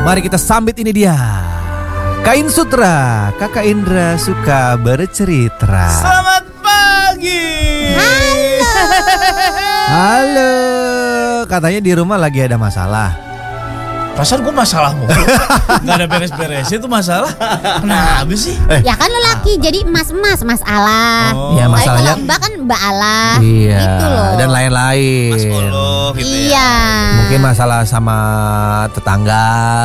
Mari kita sambit, ini dia Kain Sutra, Kakak Indra suka bercerita. Selamat pagi. Halo. Katanya di rumah lagi ada masalah. Perasaan gue masalah mulu. Gak ada beres-beres itu masalah. Kenapa sih? Ya kan lo laki, jadi emas-emas, Mas Allah. Ya, Tapi masalahnya- kalau Mbak kan Mbak Allah. Iya. Gitu loh. Dan lain-lain. Mas Polo gitu ya. Iya. Mungkin masalah sama tetangga.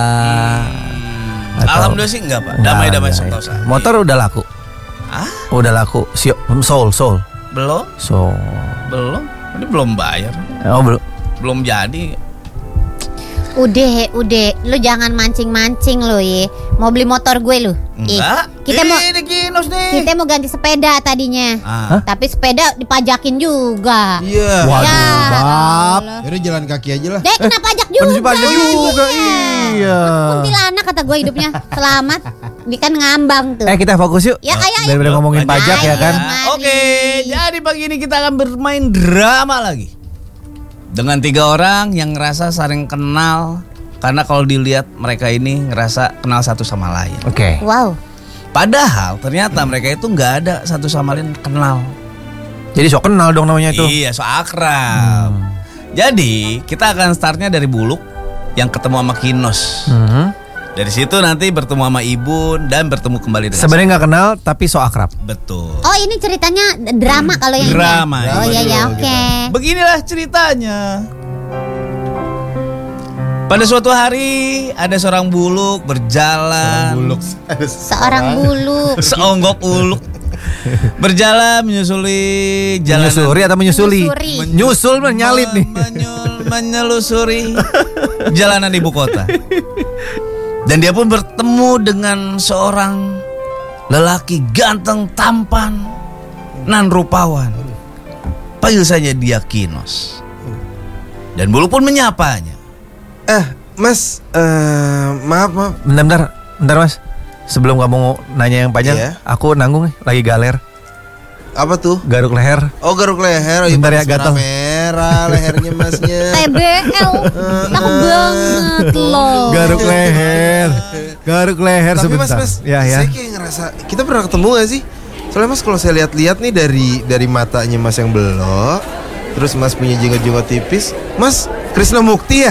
Atau- Alhamdulillah sih enggak, Pak. Damai-damai Enggak, sentosa. Motor udah laku. Ah, Udah laku. Soul. belum? Belum. Ini belum bayar. Oh, belum. Belum jadi. Udah, lu jangan mancing-mancing lo ye. Mau beli motor gue lu. Enggak. Kita mau Ini Kinos nih. kita mau ganti sepeda tadinya. Ah. Tapi sepeda dipajakin juga. Iya. Waduh, Ya, Bab. Allah. Yaudah jalan kaki aja lah. Deh, kena pajak juga. Kan pajak juga, iya. Kuntilanak kata gue hidupnya. Selamat. Dia kan ngambang tuh. Kita fokus yuk. Ya, ayo. Daripada ngomongin pajak ya kan. Mari. Oke, jadi pagi ini kita akan bermain drama lagi. Dengan 3 orang yang ngerasa saling kenal. Karena kalau dilihat mereka ini ngerasa kenal satu sama lain. Oke. Wow. Padahal ternyata mereka itu nggak ada satu sama lain kenal. Jadi sok kenal dong namanya itu. Iya, so akrab. Jadi kita akan startnya dari Buluk yang ketemu sama Kinos. Dari situ nanti bertemu sama Ibu dan bertemu kembali dengan Sebenarnya nggak kenal tapi sok akrab. betul. Oh, ini ceritanya drama kalau yang ini. Drama, Oh iya, iya, oke. Beginilah ceritanya. Pada suatu hari ada seorang buluk berjalan. Seorang bulu. Seonggok buluk berjalan menyusuri jalanan. Menyusuri atau menyusuli? Menyusuri. Nyusul menyalip nih. Menyelusuri jalanan ibu kota. Dan dia pun bertemu dengan seorang lelaki ganteng, tampan, nan rupawan. Panggil saja dia Kinos. Dan Buluk pun menyapanya. Mas, maaf. Bentar Mas. Sebelum kamu nanya yang panjang, Iya. aku nanggung nih, lagi galer, Apa tuh? garuk leher. Oh, garuk leher. Bentar ya, pakai gatel. warna merah lehernya masnya. TBL. Aku banget loh. Garuk leher Tapi sebentar. mas, Ya. saya kayak ngerasa kita pernah ketemu gak sih? Soalnya mas kalau saya lihat-lihat nih dari matanya mas yang belok, terus mas punya jenggot-jenggot tipis, mas Krisna Mukti ya?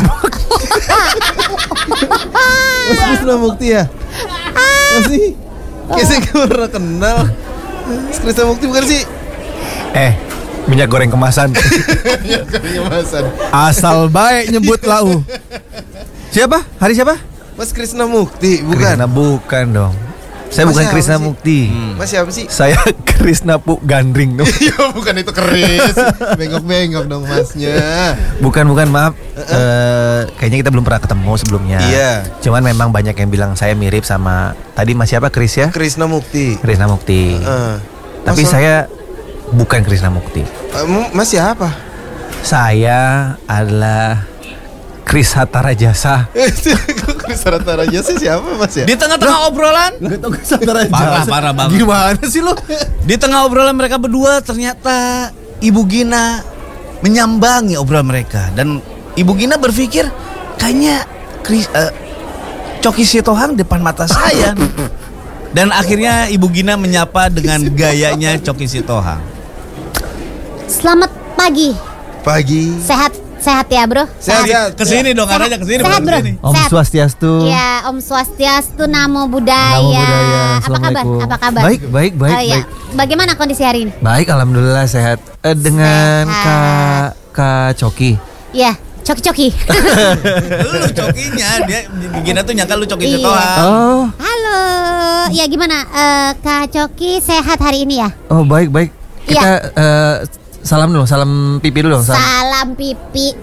Mas Krisna Mukti ya? Masih? Kayak saya gak pernah kenal. Mas Krisna Mukti bukan sih? Minyak goreng kemasan. Kemasan. Asal baik nyebut lau. Siapa? Hari siapa? Mas Krisna Mukti bukan? Krisna bukan dong. Saya Mas bukan siapa Krisna sih? Mukti. Mas siapa sih? Saya Krisna Pu Gandring dong. Iya bukan itu keris. Bengkok-bengkok dong masnya. Bukan maaf. Kayaknya kita belum pernah ketemu sebelumnya. Iya. Cuman memang banyak yang bilang saya mirip sama tadi Mas siapa, Kris ya? Krisna Mukti. Krisna Mukti. Tapi Masa- saya bukan Krisna Mukti. Mas siapa? Saya adalah Kris Hatta Rajasa. Kris Hatta Rajasa siapa mas ya? Di tengah-tengah obrolan, Gak tau Kris Hatta parah banget. Gimana sih lo? Di tengah obrolan mereka berdua ternyata Ibu Gina menyambangi obrolan mereka. Dan Ibu Gina berpikir kayaknya Coki Sitohang depan mata saya. Dan akhirnya Ibu Gina menyapa dengan gayanya Coki Sitohang. Selamat pagi. Pagi. Sehat ya, Bro? Sehat. Kesini dong, arahnya kesini, Sehat, bukan Bro. kesini. Om Sehat. Swastiastu. Ya, Om Swastiastu, Namo Buddhaya. Namo Buddhaya. Apa kabar? Assalamualaikum. Apa kabar? Baik. Oh, ya. Bagaimana kondisi hari ini? Baik, alhamdulillah sehat. Dengan Sehat. Kak Coki. Ya, coki-coki. Lu Cokinya, dia Gina tuh nyangka lu Coki Iya. Sitohang. Oh, Halo. Ya gimana? Kak Coki sehat hari ini ya? oh baik. Kita salam dulu, salam pipi dulu dong. Salam pipi.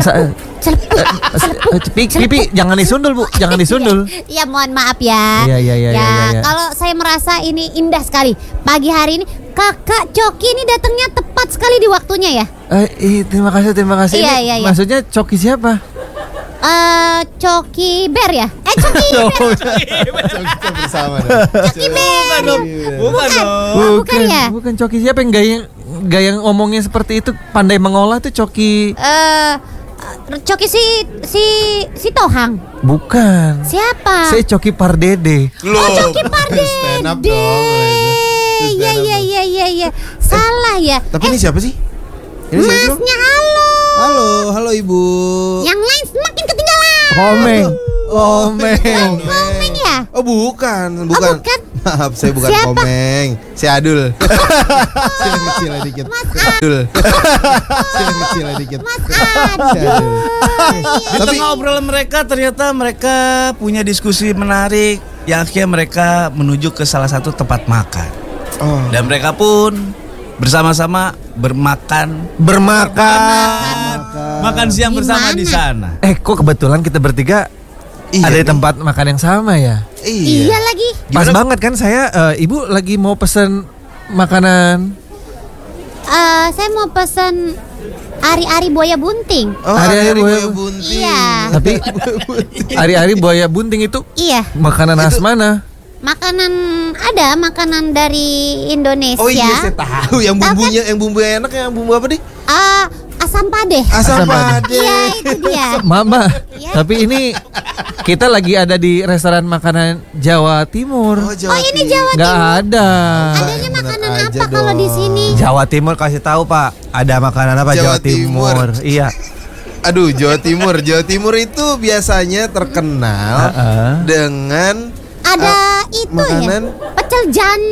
Pipi jangan disundul, Bu. Jangan disundul. Ya mohon maaf ya. Iya. Kalau saya merasa ini indah sekali. Pagi hari ini Kakak Coki ini datangnya tepat sekali di waktunya ya. Terima kasih. Iya, Ini iya. maksudnya Coki siapa? Coki Bear ya? Coki Bear. Bersama. Coki Bear. Bukan dong. Bukan ya? Bukan Coki siapa yang gaya ngomongnya seperti itu, pandai mengolah tuh Coki. Coki si Tohang. Bukan. Siapa? Saya Coki Pardede. Oh, Coki Pardede. Stand up dong. Iya. Salah ya. Tapi ini siapa sih? Ini siapa sih, Bang? Masnya halo. Halo Ibu. Yang lain semakin ketinggalan. Komeng. Komeng ya? Oh bukan. bukan. Maaf, saya bukan Siapa? Komeng. Saya Adul. Sini kecil dikit. Mas Adul. Sini kecil dikit. Mas Saya Adul. Di Tapi tengah obrolan mereka ternyata mereka punya diskusi menarik yang akhirnya mereka menuju ke salah satu tempat makan. oh, Dan mereka pun bersama-sama bermakan makan siang Di bersama mana? di sana. Kok kebetulan kita bertiga iya ada di nih. tempat makan yang sama ya? Iya lagi. Pas banget kan saya, ibu lagi mau pesen makanan. Saya mau pesan ari-ari buaya bunting. Oh, Hari-hari hari buaya buaya bunting. Iya. Tapi hari-hari buaya bunting itu Iya. makanan khas mana? Makanan dari Indonesia. Oh iya, saya tahu yang bumbunya enak, yang bumbu apa nih? Asam padeh. Asam padeh. padeh. Iya, itu dia. Mama, Iya. tapi ini kita lagi ada di restoran makanan Jawa Timur. Oh, ini Jawa Nggak Timur. ada. Adanya bener makanan aja apa kalau di dong. sini? Jawa Timur kasih tahu Pak, ada makanan apa Jawa Jawa Timur? Timur. Iya. Aduh, Jawa Timur itu biasanya terkenal dengan Ada itu makanan? ya. Pecel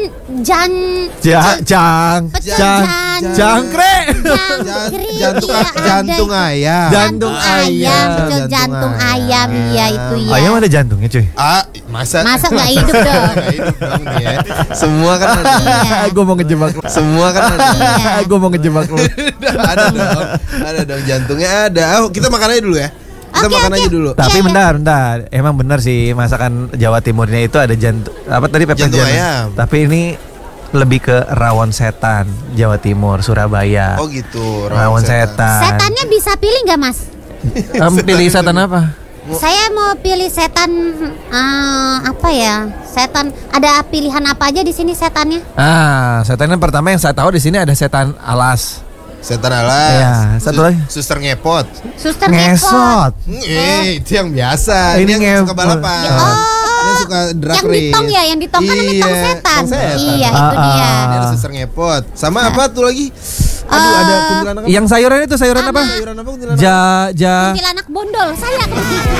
Jangkrik. jantung ayam. Jantung ayam. Pecel jantung ayam. Iya itu ya. Ayam ada jantungnya cuy. Masa nggak hidup dong? Nggak hidup dong dia. Semua kan ada. Iya. Gue mau ngejebak lu. Semua kan ada. Iya. Gue mau ngejebak lu. Ada dong jantungnya ada. Kita makan aja dulu ya. Kita Oke, makan oke. aja dulu. Tapi Iya, iya. bentar. Emang benar sih masakan Jawa Timurnya itu ada jantung apa tadi pepes Jantung ayam. Tapi ini lebih ke rawon setan Jawa Timur, Surabaya. Oh gitu. Rawon setan. Setannya bisa pilih nggak mas? Kamu pilih setan apa? Saya mau pilih setan apa ya? Setan ada pilihan apa aja di sini setannya? Setan yang pertama yang saya tahu di sini ada setan alas. Setan alas. Iya, satu lagi. Suster ngepot. Suster ngepot. Itu yang biasa. Ini yang suka ngepot. balapan. Oh. Dia suka drag Yang race. ditong ya, yang ditong kan namanya tong setan. tong setan. Iya, itu dia. Ini ada suster ngepot. Sama apa tuh lagi? Aduh, ada kuntilanak apa? Yang sayuran itu sayuran apa? Sayuran apa kuntilanak? Ja Kuntilanak bondol. Saya